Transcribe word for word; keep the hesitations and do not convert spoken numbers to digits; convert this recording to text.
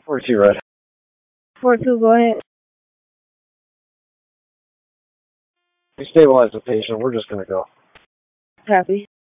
four two, Red. four two, go ahead. We stabilize the patient. We're just going to go. Copy.